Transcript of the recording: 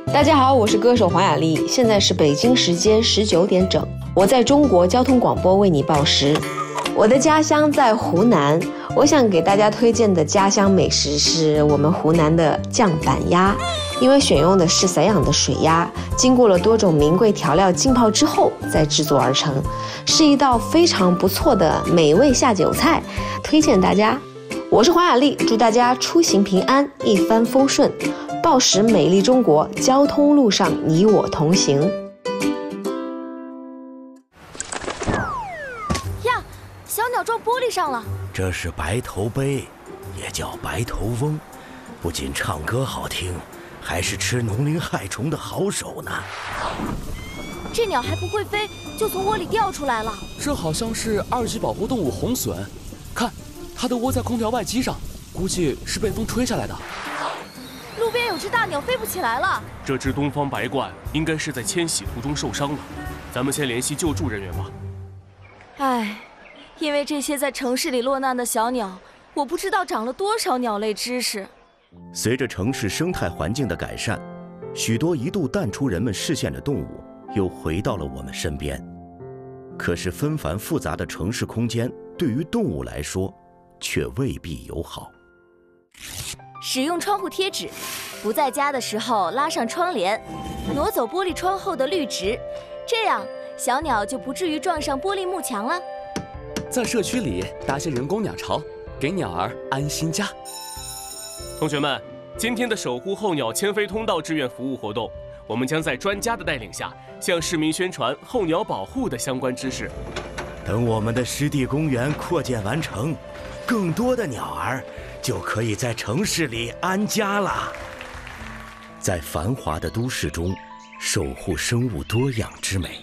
大家好，我是歌手黄雅莉，现在是北京时间19点整，我在中国交通广播为你报时。我的家乡在湖南，我想给大家推荐的家乡美食是我们湖南的酱板鸭，因为选用的是散养的水鸭，经过了多种名贵调料浸泡之后再制作而成，是一道非常不错的美味下酒菜，推荐大家。我是黄雅莉，祝大家出行平安，一帆风顺，报时美丽中国，交通路上你我同行。 呀，小鸟撞玻璃上了。 这是白头鹎，也叫白头翁，不仅唱歌好听，还是吃农林害虫的好手呢。 这鸟还不会飞，就从窝里掉出来了。 这好像是2级保护动物红隼，看，它的窝在空调外机上，估计是被风吹下来的。 路边有只大鸟飞不起来了。 这只东方白鹳应该是在迁徙途中受伤了，咱们先联系救助人员吧。 唉，因为这些在城市里落难的小鸟，我不知道长了多少鸟类知识。 随着城市生态环境的改善，许多一度淡出人们视线的动物又回到了我们身边。可是纷繁复杂的城市空间对于动物来说却未必友好。 使用窗户贴纸，不在家的时候拉上窗帘，挪走玻璃窗后的绿植，这样小鸟就不至于撞上玻璃幕墙了。 在社区里搭些人工鸟巢，给鸟儿安心家。 同学们，今天的守护候鸟迁飞通道志愿服务活动，我们将在专家的带领下，向市民宣传候鸟保护的相关知识。 等我们的湿地公园扩建完成，更多的鸟儿就可以在城市里安家了。在繁华的都市中，守护生物多样之美。